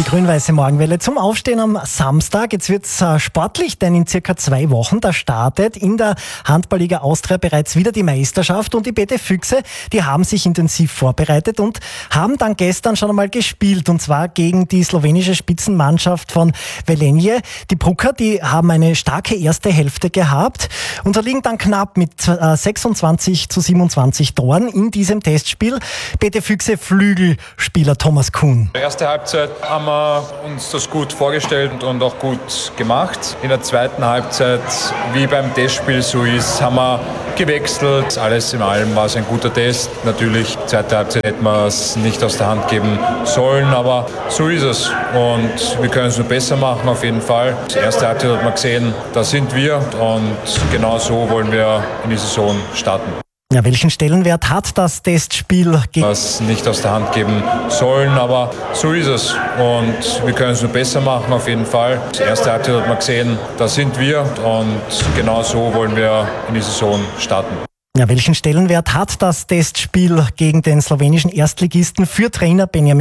Grün-Weiße Morgenwelle zum Aufstehen am Samstag. Jetzt wird's sportlich, denn in circa 2 Wochen, da startet in der Handballliga Austria bereits wieder die Meisterschaft und die BT Füchse, die haben sich intensiv vorbereitet und haben dann gestern schon einmal gespielt, und zwar gegen die slowenische Spitzenmannschaft von Velenje. Die Brucker, die haben eine starke erste Hälfte gehabt und liegen dann knapp mit 26-27 Toren in diesem Testspiel. BT Füchse Flügelspieler Thomas Kuhn. Erste Halbzeit haben wir uns das gut vorgestellt und auch gut gemacht. In der zweiten Halbzeit, wie beim Testspiel so ist, haben wir gewechselt. Alles in allem war es ein guter Test. Natürlich, zweite Halbzeit hätten wir es nicht aus der Hand geben sollen, aber so ist es. Und wir können es nur besser machen, auf jeden Fall. Die erste Halbzeit hat man gesehen, da sind wir, und genau so wollen wir in die Saison starten. Ja, welchen Stellenwert hat das Testspiel? Was nicht aus der Hand geben sollen, aber so ist es. Und wir können es nur besser machen, auf jeden Fall. Die erste Halbzeit hat man gesehen, da sind wir, und genau so wollen wir in die Saison starten. Ja, welchen Stellenwert hat das Testspiel gegen den slowenischen Erstligisten für Trainer Benjamin